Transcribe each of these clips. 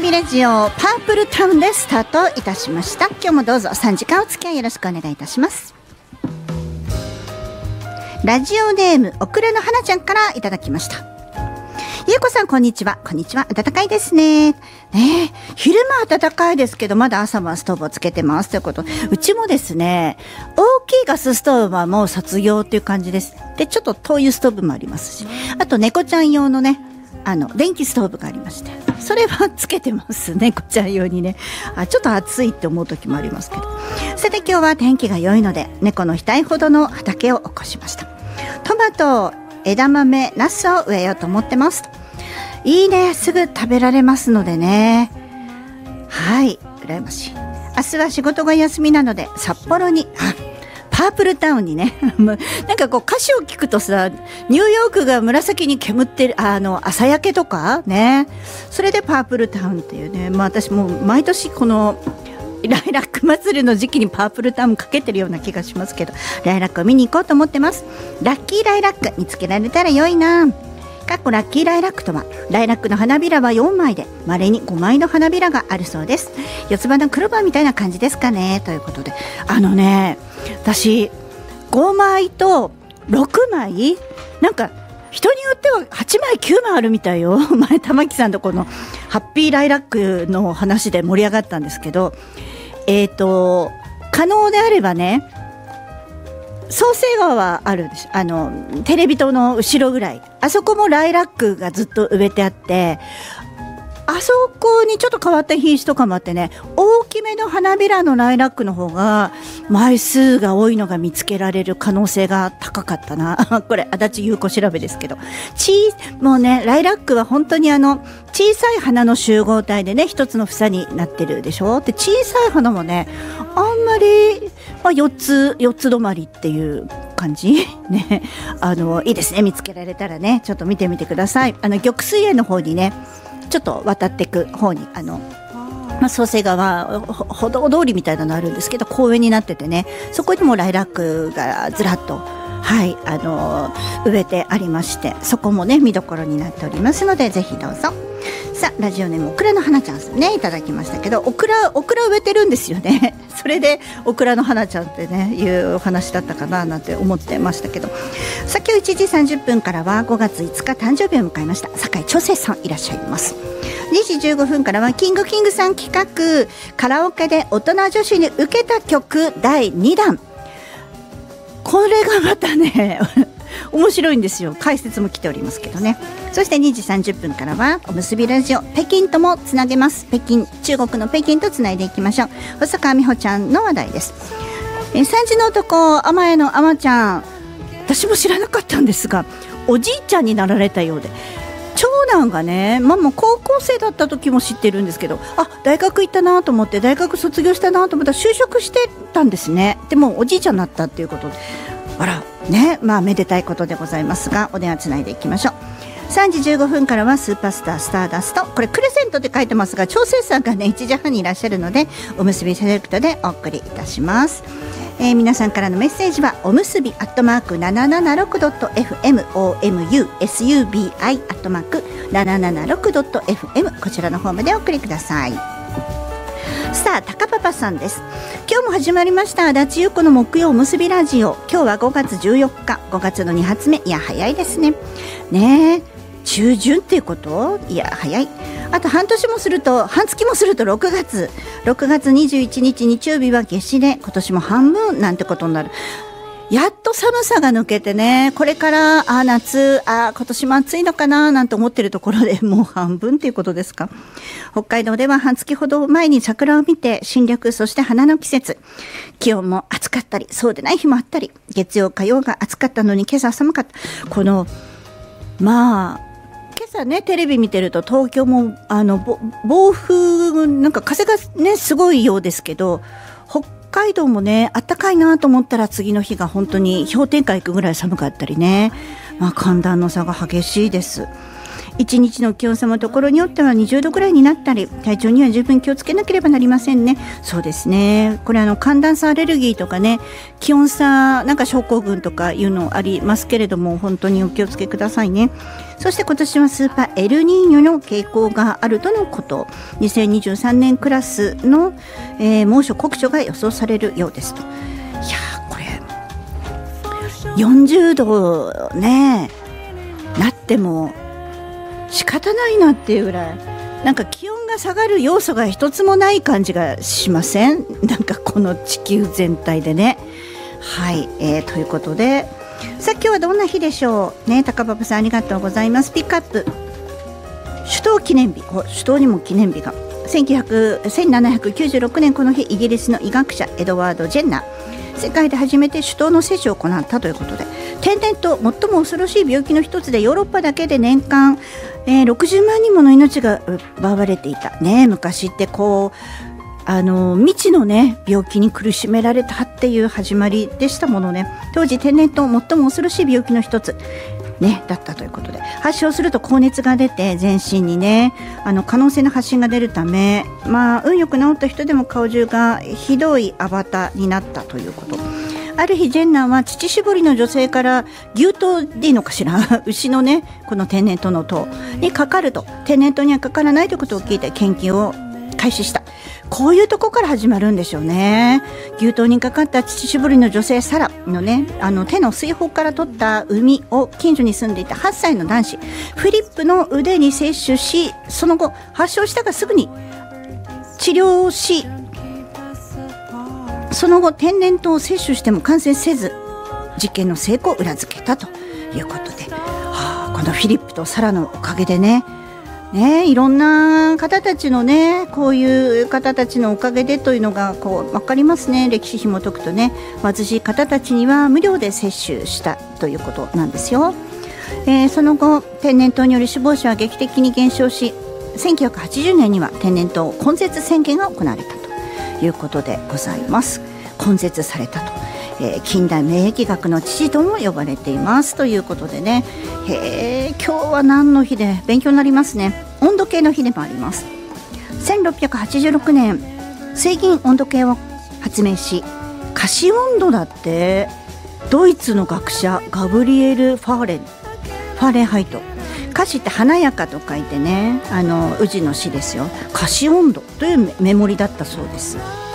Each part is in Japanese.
びラジオパープルタウンでスタートいたしました。今日もどうぞ3時間お付き合いよろしくお願いいたします。ラジオネームオクラの花ちゃんからいただきました。ゆうこさんこんにちは。こんにちは。暖かいですね。昼間暖かいですけどまだ朝晩ストーブをつけてますということ。うちもですね、大きいガスストーブはもう卒業っていう感じです。でちょっと灯油ストーブもありますし、あと猫ちゃん用のね電気ストーブがありまして、それはつけてます猫ちゃん用にね。ちょっと暑いって思う時もありますけど。さて今日は天気が良いので猫の額ほどの畑を起こしました。トマト、枝豆、ナスを植えようと思ってます。いいね、すぐ食べられますのでね。はい、羨ましい。明日は仕事が休みなので札幌にパープルタウンにねなんかこう歌詞を聞くとさ、ニューヨークが紫に煙ってる朝焼けとかね、それでパープルタウンっていうね。私もう毎年このライラック祭りの時期にパープルタウンかけてるような気がしますけど、ライラックを見に行こうと思ってます。ラッキーライラック見つけられたら良いな。ラッキーライラックとは、ライラックの花びらは4枚で稀に5枚の花びらがあるそうです。四つ葉のクローバーみたいな感じですかね、ということで。私5枚と6枚なんか人によっては8枚9枚あるみたいよ。前玉木さんとこのハッピーライラックの話で盛り上がったんですけど、可能であればね、創成川はあるんです。テレビ塔の後ろぐらい、あそこもライラックがずっと植えてあって、あそこにちょっと変わった品種とかもあってね、大きめの花びらのライラックの方が枚数が多いのが見つけられる可能性が高かったな。これ足立優子調べですけど、もうね、ライラックは本当に小さい花の集合体でね、一つの房になってるでしょ。で小さい花もね、あんまり、4つ止まりっていう感じね。いいですね、見つけられたらね、ちょっと見てみてください。玉水園の方にね、ちょっと渡っていく方に創成川歩道通りみたいなのあるんですけど、公園になっててね、そこにもライラックがずらっと植えてありまして、そこもね見どころになっておりますので、ぜひどうぞ。さあ、ラジオネームオクラの花ちゃんさんね、いただきましたけど、オクラ植えてるんですよね。それでオクラの花ちゃんってねいうお話だったかななんて思ってましたけど、さあ今日1時30分からは5月5日誕生日を迎えました酒井長生さんいらっしゃいます。2時15分からはキングさん企画、カラオケで大人女子に受けた曲第2弾。これがまたね面白いんですよ。解説も来ておりますけどね。そして2時30分からはおむすびラジオ、北京ともつなげます。中国の北京とつないでいきましょう。細川美穂ちゃんの話題です。3時の男、甘えの甘ちゃん、私も知らなかったんですが、おじいちゃんになられたようで、長男がね、もう高校生だった時も知ってるんですけど、大学行ったなと思って、大学卒業したなと思ったら就職してたんですね。でもおじいちゃんになったっていうことで、めでたいことでございますが、お電話つないでいきましょう。3時15分からはスーパースタースターダスト、これクレセントって書いてますが、調整さんがね1時半にいらっしゃるので、おむすびセレクトでお送りいたします。皆さんからのメッセージはおむすび@776.fm、 omusubi@776.fm、 こちらのホームでお送りください。さあ、高パパさんです。今日も始まりました足立優子の木曜おむすびラジオ。今日は5月14日、5月の2発目。いや早いですね。中旬っていうこと？いや早い。あと半月もすると6月21日日曜日は夏至で、今年も半分なんてことになる。やっと寒さが抜けてね、これから夏、今年も暑いのかななんて思ってるところで、もう半分っていうことですか。北海道では半月ほど前に桜を見て新緑、そして花の季節。気温も暑かったり、そうでない日もあったり、月曜火曜が暑かったのに今朝寒かった。今朝ねテレビ見てると、東京も暴風、なんか風がねすごいようですけど、北海道もね暖かいなと思ったら、次の日が本当に氷点下行くぐらい寒かったりね、寒暖の差が激しいです。 1日の気温差もところによっては20度ぐらいになったり、体調には十分気をつけなければなりませんね。そうですね、これ寒暖差アレルギーとかね、気温差なんか症候群とかいうのありますけれども、本当にお気をつけくださいね。そして今年はスーパーエルニーニョの傾向があるとのこと。2023年クラスの、猛暑酷暑が予想されるようですと。いやこれ40度ねなっても仕方ないなっていうぐらい、なんか気温が下がる要素が一つもない感じがしません？なんかこの地球全体でね。はい、ということで、さあ今日はどんな日でしょうね。高馬場さんありがとうございます。ピックアップ、首都記念日、首都にも記念日が。1796年この日、イギリスの医学者エドワード・ジェンナー、世界で初めて手刀の接種を行ったということで、天然痘、最も恐ろしい病気の一つで、ヨーロッパだけで年間、60万人もの命が奪われていた、ね、昔ってこう未知の、ね、病気に苦しめられたっていう始まりでしたものね。当時天然痘、最も恐ろしい病気の一つ、ね、だったということで、発症すると高熱が出て全身にね可能性の発疹が出るため、運よく治った人でも顔中がひどいアバタになったということ。ある日ジェンナーは乳搾りの女性から牛痘でいいのかしら牛のねこの天然痘の痘にかかると、天然痘にはかからないということを聞いて研究を開始した。こういうところから始まるんでしょうね。牛痘にかかった乳搾りの女性サラのね手の水泡から取った膿を近所に住んでいた8歳の男子フィリップの腕に接種し、その後発症したがすぐに治療し、その後天然痘を接種しても感染せず、実験の成功を裏付けたということで、このフィリップとサラのおかげでねいろんな方たちのね、こういう方たちのおかげでというのがこう分かりますね。歴史紐解くとね、貧しい方たちには無料で接種したということなんですよ。その後天然痘による死亡者は劇的に減少し、1980年には天然痘根絶宣言が行われたということでございます。根絶されたと、近代免疫学の父とも呼ばれていますということでね、今日は何の日で勉強になりますね。温度計の日でもあります。1686年水銀温度計を発明し、可視温度だってドイツの学者ガブリエル・ファーレンハイト、可視って華やかと書いてね宇治の詩ですよ。可視温度という目盛りだったそうです。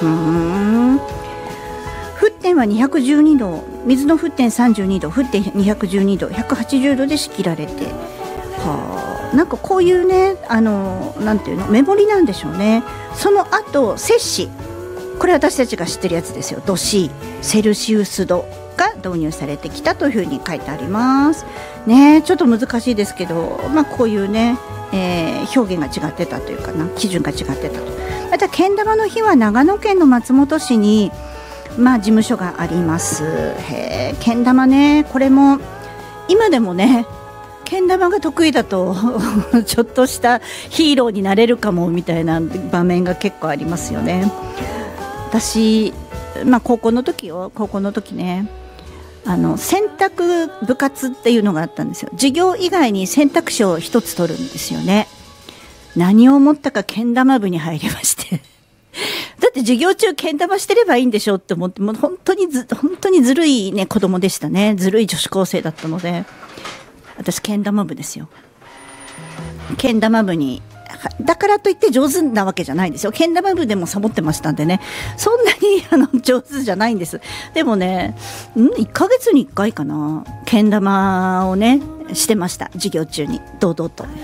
沸点は212度、水の沸点32度、沸点212度、180度で仕切られて、なんかこういうねなんていうの、メモリなんでしょうね。その後摂氏、これ私たちが知ってるやつですよ。度 C セルシウス度が導入されてきたというふうに書いてありますね。ちょっと難しいですけど、こういうね、表現が違ってたというかな、基準が違ってたと。またけん玉の日は長野県の松本市に事務所があります。けん玉ね、これも今でもね、けん玉が得意だとちょっとしたヒーローになれるかもみたいな場面が結構ありますよね。私、高校の時ね、選択部活っていうのがあったんですよ。授業以外に選択肢を一つ取るんですよね。何を思ったかけん玉部に入りましてだって授業中けん玉してればいいんでしょって思って、もう本当にずるいね子供でしたね。ずるい女子高生だったので、私けん玉部ですよ。けん玉部にだからといって上手なわけじゃないんですよ。けん玉部でもサボってましたんでね、そんなに上手じゃないんです。でもね、1ヶ月に1回かな、けん玉をねしてました。授業中に堂々と、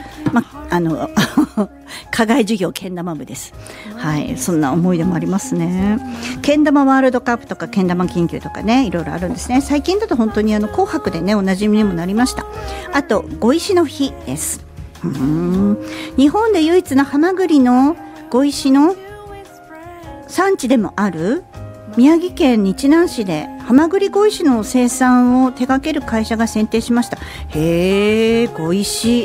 課外授業けん玉部です。はい、そんな思い出もありますね。けん玉ワールドカップとかけん玉研究とかね、いろいろあるんですね。最近だと本当に紅白でねおなじみにもなりました。あと碁石の日です。日本で唯一のハマグリの碁石の産地でもある宮城県日南市でハマグリ碁石の生産を手掛ける会社が選定しました。へー、碁石、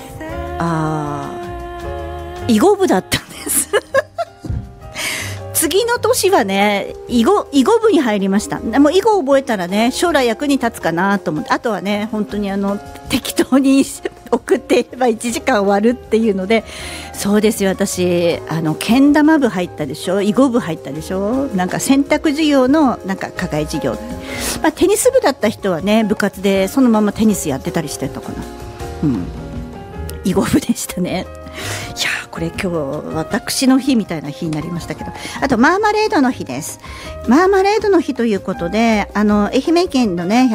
囲碁部だったんです次次の年はね囲碁部に入りました。もう囲碁を覚えたらね将来役に立つかなと思って、あとはね本当に適当に送っていれば1時間終わるっていうので、そうですよ、私けん玉部入ったでしょ、囲碁部入ったでしょ、なんか選択授業のなんか課外授業、テニス部だった人はね部活でそのままテニスやってたりしてたかな。囲碁部でしたね。いやこれ今日私の日みたいな日になりましたけど、あとマーマレードの日です。マーマレードの日ということで愛媛県のね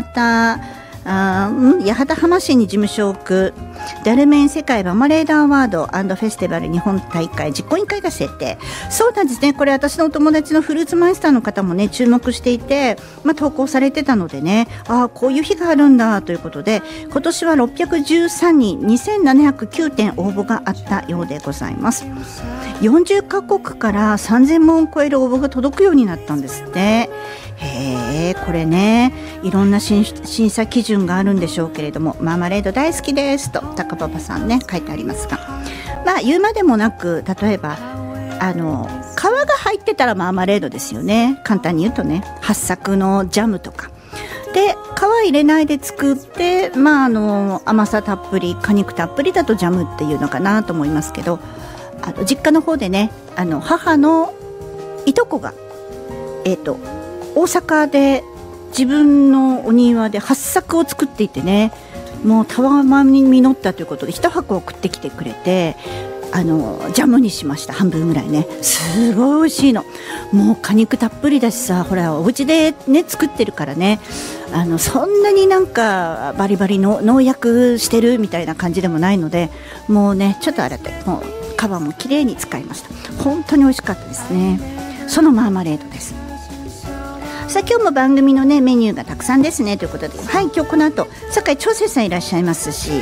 八幡浜市に事務所を置くダルメン世界マーマレードアワード&フェスティバル日本大会実行委員会が制定。そうなんですね、これ私のお友達のフルーツマイスターの方もね注目していて、投稿されてたのでね、こういう日があるんだということで、今年は613人2709点応募があったようでございます。40カ国から3000問を超える応募が届くようになったんですって。これねいろんな審査基準があるんでしょうけれども、マーマレード大好きですと高パパさんね書いてありますが、言うまでもなく、例えば皮が入ってたらマーマレードですよね。簡単に言うとね、八朔のジャムとかで皮入れないで作って、甘さたっぷり果肉たっぷりだとジャムっていうのかなと思いますけど、実家の方でね母のいとこが大阪で自分のお庭で八朔を作っていてね、もうたわまに実ったということで1箱送ってきてくれて、ジャムにしました。半分ぐらいね、すごい美味しいの。もう果肉たっぷりだしさ、ほらお家でね作ってるからね、そんなになんかバリバリの農薬してるみたいな感じでもないので、もうねちょっと洗って、もう皮もきれいに使いました。本当に美味しかったですね。そのマーマレードです。さあ今日も番組のねメニューがたくさんですねということで、今日この後酒井長生さんいらっしゃいますし、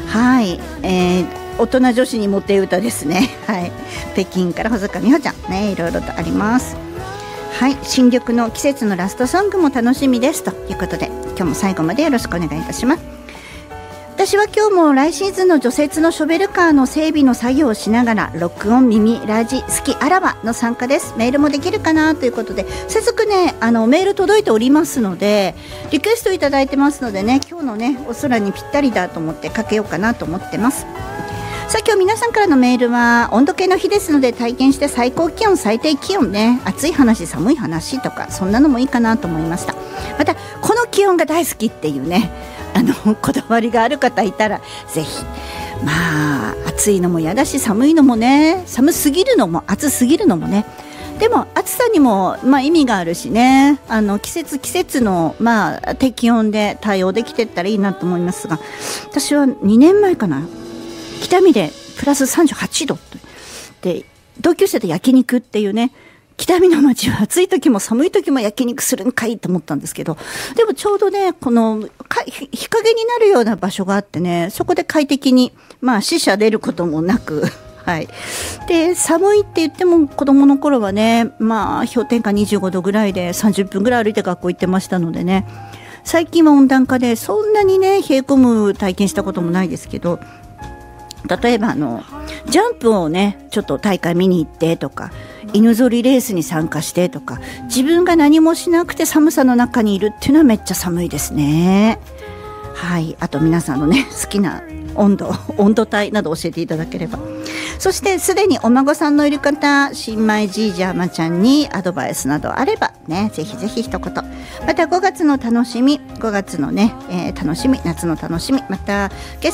大人女子にモテ歌ですね。北京から細川美穂ちゃんね、いろいろとあります。新緑の季節のラストソングも楽しみですということで、今日も最後までよろしくお願いいたします。私は今日も来シーズンの除雪のショベルカーの整備の作業をしながら、録音耳ラジ好きあらばの参加です。メールもできるかなということで、早速ねメール届いておりますので、リクエストいただいてますのでね、今日のねお空にぴったりだと思ってかけようかなと思ってます。さあ今日皆さんからのメールは温度計の日ですので、体験して最高気温最低気温ね、暑い話寒い話とかそんなのもいいかなと思いました。またこの気温が大好きっていうねこだわりがある方いたらぜひ、暑いのも嫌だし寒いのもね、寒すぎるのも暑すぎるのもね、でも暑さにも意味があるしね、季節の適温で対応できてったらいいなと思いますが、私は2年前かな、北見でプラス38度で同級生と焼肉っていうね、北見の町は暑い時も寒い時も焼肉するんかいと思ったんですけど、でもちょうどねこの日陰になるような場所があってね、そこで快適に死者出ることもなくで寒いって言っても子供の頃はね氷点下25度ぐらいで30分ぐらい歩いて学校行ってましたのでね、最近は温暖化でそんなにね冷え込む体験したこともないですけど、例えばジャンプをねちょっと大会見に行ってとか、犬ぞりレースに参加してとか、自分が何もしなくて寒さの中にいるっていうのはめっちゃ寒いですね。あと皆さんのね好きな温度帯など教えていただければ。そしてすでにお孫さんのいる方、新米じいじゃまちゃんにアドバイスなどあればね、ぜひぜひ一言。また5月の楽しみ、5月のね、楽しみ、夏の楽しみ、またゲスト